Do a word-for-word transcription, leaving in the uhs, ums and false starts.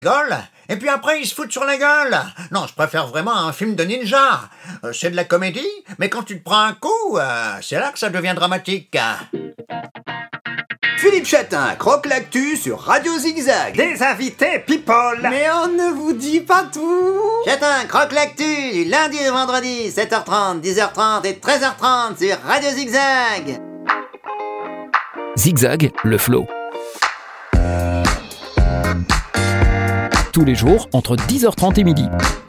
rigolent, et puis après ils se foutent sur la gueule. Non, je préfère vraiment un film de ninja. Euh, c'est de la comédie, mais quand tu te prends un coup, euh, c'est là que ça devient dramatique. Philippe Chatin croque l'actu sur Radio Zigzag. Des invités people. Mais on ne vous dit pas tout. Chatin croque l'actu du lundi au vendredi, sept heures trente, dix heures trente et treize heures trente sur Radio Zigzag. Zigzag, le flow. Tous les jours entre dix heures trente et midi.